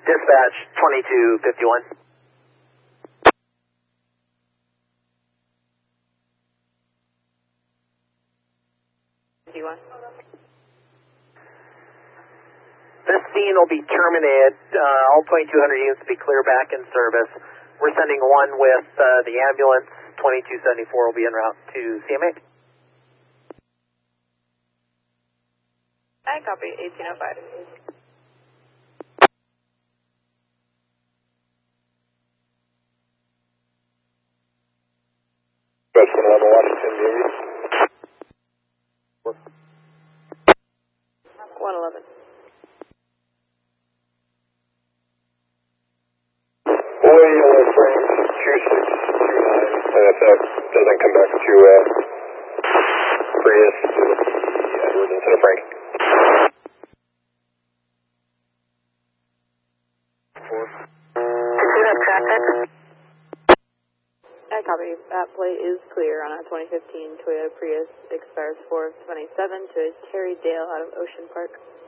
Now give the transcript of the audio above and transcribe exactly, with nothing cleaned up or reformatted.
Dispatch twenty-two fifty-one. This scene will be terminated. Uh, all twenty-two hundred units will be clear back in service. We're sending one with uh, the ambulance. twenty-two seventy-four will be en route to C M A. I copy, eighteen oh five. West one eleven, Washington, D C. one eleven. Boy, yellow frame, two six two nine. And if that doesn't come back to uh, Prius, it'll be Edward instead of Frank. Did you have traffic? I copy. That plate is clear on a twenty fifteen Toyota Prius, expires four twenty-seven to Terry Dale out of Ocean Park.